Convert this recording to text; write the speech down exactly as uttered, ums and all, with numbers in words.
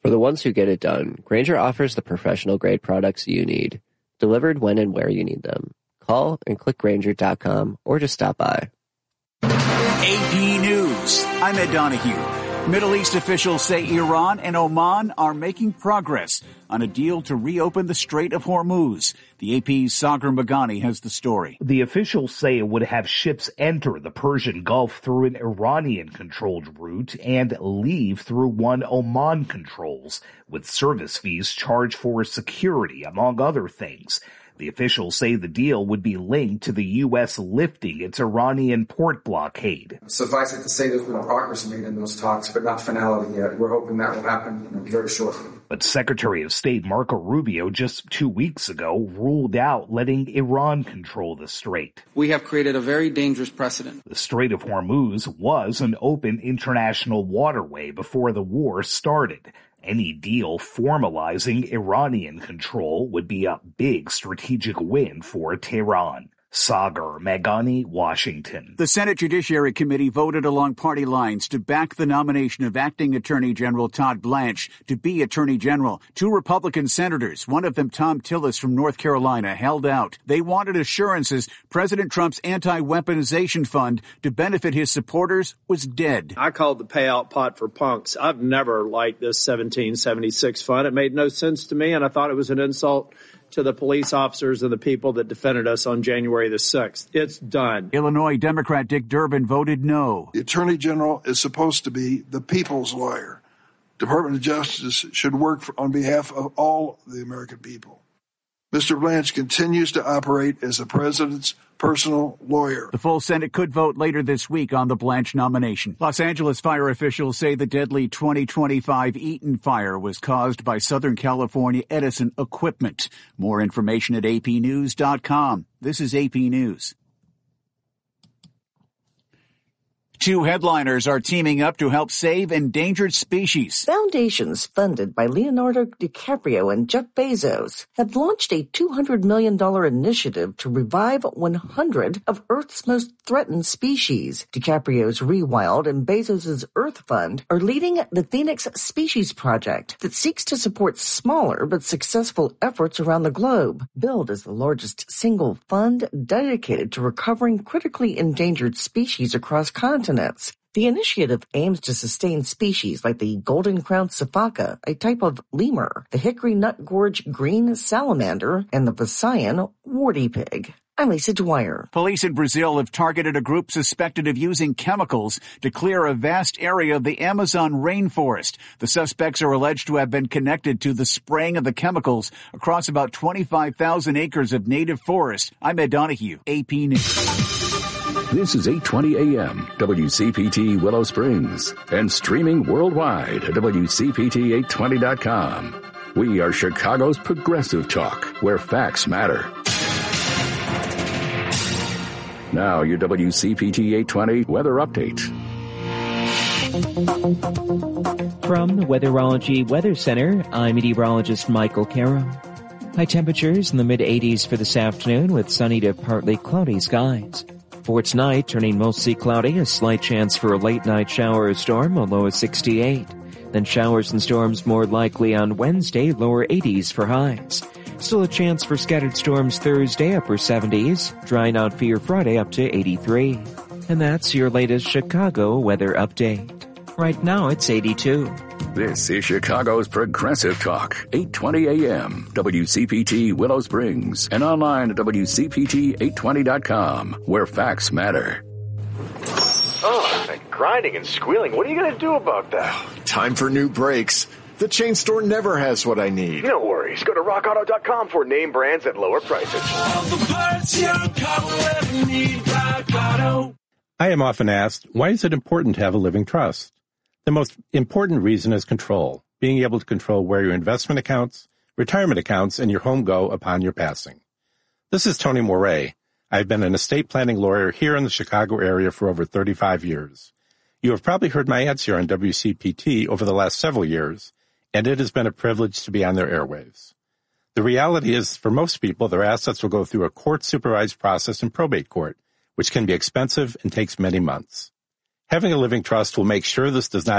For the ones who get it done, Grainger offers the professional-grade products you need, delivered when and where you need them. Call and click Grainger dot com or just stop by. A P News. I'm Ed Donahue. Middle East officials say Iran and Oman are making progress on a deal to reopen the Strait of Hormuz. The A P's Sagar Meghani has the story. The officials say it would have ships enter the Persian Gulf through an Iranian-controlled route and leave through one Oman controls, with service fees charged for security, among other things. The officials say the deal would be linked to the U S lifting its Iranian port blockade. Suffice it to say there's been progress made in those talks, but not finality yet. We're hoping that will happen very shortly. But Secretary of State Marco Rubio just two weeks ago ruled out letting Iran control the strait. We have created a very dangerous precedent. The Strait of Hormuz was an open international waterway before the war started. Any deal formalizing Iranian control would be a big strategic win for Tehran. Sagar Meghani, Washington. The Senate Judiciary Committee voted along party lines to back the nomination of Acting Attorney General Todd Blanche to be Attorney General. Two Republican senators, one of them Tom Tillis from North Carolina, held out. They wanted assurances President Trump's anti-weaponization fund to benefit his supporters was dead. I called the payout pot for punks. I've never liked this seventeen seventy-six fund. It made no sense to me, and I thought it was an insult to the police officers and the people that defended us on January the sixth. It's done. Illinois Democrat Dick Durbin voted no. The Attorney General is supposed to be the people's lawyer. Department of Justice should work for, on behalf of all the American people. Mister Blanche continues to operate as the president's personal lawyer. The full Senate could vote later this week on the Blanche nomination. Los Angeles fire officials say the deadly twenty twenty-five Eaton fire was caused by Southern California Edison equipment. More information at A P news dot com. This is A P News. Two headliners are teaming up to help save endangered species. Foundations funded by Leonardo DiCaprio and Jeff Bezos have launched a two hundred million dollars initiative to revive one hundred of Earth's most threatened species. DiCaprio's Rewild and Bezos' Earth Fund are leading the Phoenix Species Project that seeks to support smaller but successful efforts around the globe. Billed as the largest single fund dedicated to recovering critically endangered species across continents. The initiative aims to sustain species like the golden-crowned sifaka, a type of lemur, the hickory nut gorge green salamander, and the Visayan warty pig. I'm Lisa Dwyer. Police in Brazil have targeted a group suspected of using chemicals to clear a vast area of the Amazon rainforest. The suspects are alleged to have been connected to the spraying of the chemicals across about twenty-five thousand acres of native forest. I'm Ed Donahue, A P News. This is eight twenty A M, W C P T Willow Springs, and streaming worldwide at W C P T eight twenty dot com. We are Chicago's progressive talk, where facts matter. Now your W C P T eight twenty weather update. From the Weatherology Weather Center, I'm meteorologist Michael Carroll. High temperatures in the mid-eighties for this afternoon with sunny to partly cloudy skies. For tonight, turning mostly cloudy, a slight chance for a late-night shower or storm, a low of sixty-eight. Then showers and storms more likely on Wednesday, lower eighties for highs. Still a chance for scattered storms Thursday, upper seventies. Drying out for your Friday, up to eighty-three. And that's your latest Chicago weather update. Right now, it's eighty-two. This is Chicago's Progressive Talk, eight twenty A M, W C P T Willow Springs, and online at W C P T eight twenty dot com, where facts matter. Oh, that grinding and squealing. What are you going to do about that? Time for new brakes. The chain store never has what I need. No worries. Go to rock auto dot com for name brands at lower prices. All the parts your car will ever need, Rock Auto. I am often asked, why is it important to have a living trust? The most important reason is control, being able to control where your investment accounts, retirement accounts, and your home go upon your passing. This is Tony Moret. I've been an estate planning lawyer here in the Chicago area for over thirty-five years. You have probably heard my ads here on W C P T over the last several years, and it has been a privilege to be on their airwaves. The reality is, for most people, their assets will go through a court-supervised process in probate court, which can be expensive and takes many months. Having a living trust will make sure this does not